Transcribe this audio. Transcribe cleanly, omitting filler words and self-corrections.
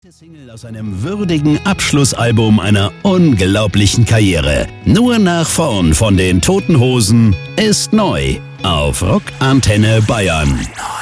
Single aus einem würdigen Abschlussalbum einer unglaublichen Karriere. Nur nach vorn von den Toten Hosen ist neu auf Rock Antenne Bayern.